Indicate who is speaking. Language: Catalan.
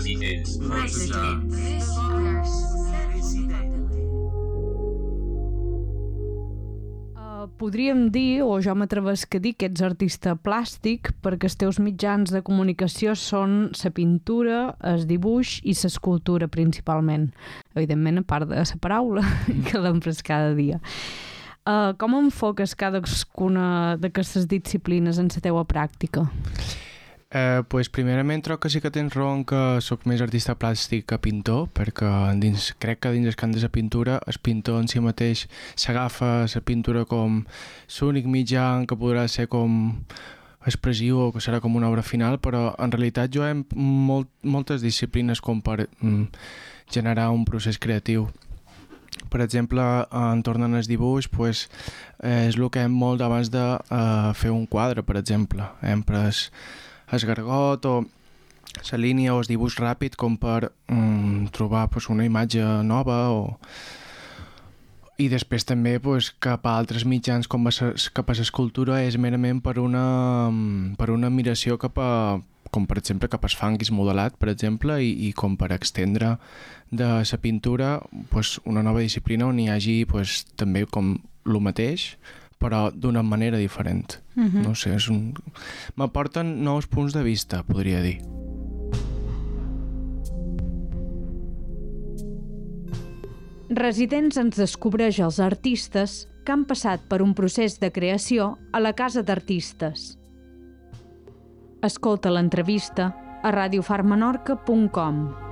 Speaker 1: Residents.
Speaker 2: Podríem dir, o jo m'atrevesc a dir, que ets artista plàstic perquè els teus mitjans de comunicació són la pintura, el dibuix i l'escultura principalment. Evidentment, a part de la paraula que l'empres cada dia. Com enfoques cadascuna d'aquestes disciplines en la teua pràctica?
Speaker 3: Pues primerament trobo que sí que tens raó en que soc més artista plàstic que pintor, perquè crec que dins el camp de la pintura el pintor en si mateix s'agafa la pintura com l'únic mitjà que podrà ser com expressiu o que serà com una obra final, però en realitat jo he moltes disciplines com per generar un procés creatiu. Per exemple, entorn al dibuix, pues, és el que hem molt abans de fer un quadre, per exemple. Hem pres el gargot o la línia o el dibuix ràpid com per trobar pues, una imatge nova i després també pues, cap a altres mitjans com cap a l'escultura és merament per una admiració com per exemple cap al fanguis modelat, per exemple, i com per extendre de la pintura pues, una nova disciplina on hi hagi pues, també com el mateix, però d'una manera diferent. No sé, m'aporten nous punts de vista, podria dir.
Speaker 2: Residents ens descobreix els artistes que han passat per un procés de creació a la Casa d'Artistes. Escolta l'entrevista a radiofarmenorca.com.